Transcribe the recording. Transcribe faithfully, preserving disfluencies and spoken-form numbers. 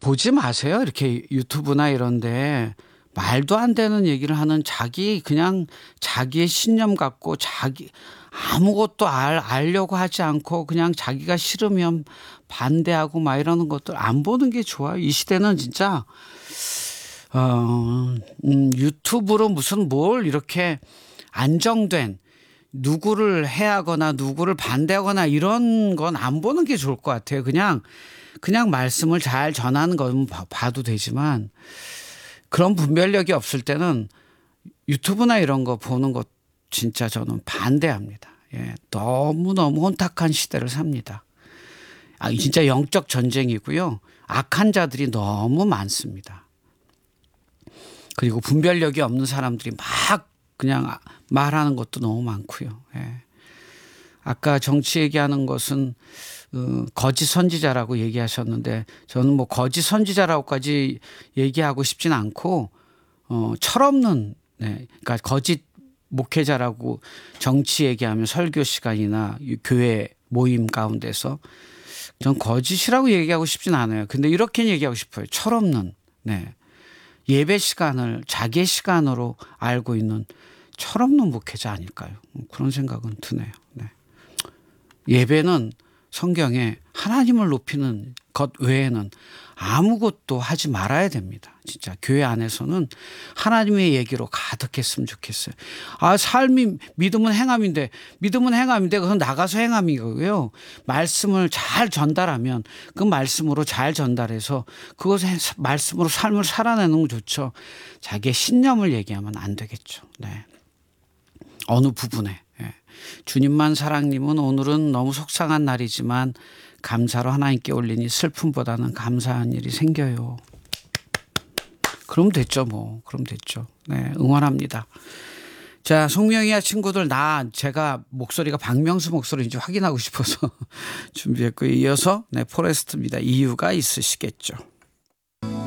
보지 마세요. 이렇게 유튜브나 이런데 말도 안 되는 얘기를 하는 자기 그냥 자기의 신념 갖고 자기 아무것도 알, 알려고 하지 않고 그냥 자기가 싫으면 반대하고 막 이러는 것들 안 보는 게 좋아요. 이 시대는 진짜 어, 음, 유튜브로 무슨 뭘 이렇게 안정된 누구를 해하거나 누구를 반대하거나 이런 건 안 보는 게 좋을 것 같아요. 그냥 그냥 말씀을 잘 전하는 건 봐도 되지만 그런 분별력이 없을 때는 유튜브나 이런 거 보는 것 진짜 저는 반대합니다. 예, 너무너무 혼탁한 시대를 삽니다. 아, 진짜 영적 전쟁이고요. 악한 자들이 너무 많습니다. 그리고 분별력이 없는 사람들이 막 그냥 말하는 것도 너무 많고요. 예. 아까 정치 얘기하는 것은 어, 거짓 선지자라고 얘기하셨는데 저는 뭐 거짓 선지자라고까지 얘기하고 싶진 않고 어, 철없는 네. 그러니까 거짓 목회자라고 정치 얘기하면 설교 시간이나 교회 모임 가운데서 전 거짓이라고 얘기하고 싶진 않아요. 근데 이렇게 얘기하고 싶어요. 철없는 네. 예배 시간을 자기의 시간으로 알고 있는 철없는 목회자 아닐까요? 그런 생각은 드네요. 네. 예배는 성경에 하나님을 높이는 것 외에는 아무것도 하지 말아야 됩니다. 진짜 교회 안에서는 하나님의 얘기로 가득했으면 좋겠어요. 아, 삶이 믿음은 행함인데 믿음은 행함인데 그건 나가서 행함이고요. 말씀을 잘 전달하면 그 말씀으로 잘 전달해서 그것을 말씀으로 삶을 살아내는 건 좋죠. 자기의 신념을 얘기하면 안 되겠죠. 네. 어느 부분에. 예. 주님만 사랑님은 오늘은 너무 속상한 날이지만 감사로 하나님께 올리니 슬픔보다는 감사한 일이 생겨요. 그럼 됐죠 뭐. 그럼 됐죠. 네, 응원합니다. 자, 송명이야 친구들 나 제가 목소리가 박명수 목소리인지 확인하고 싶어서 준비했고요. 이어서 네, 포레스트입니다. 이유가 있으시겠죠.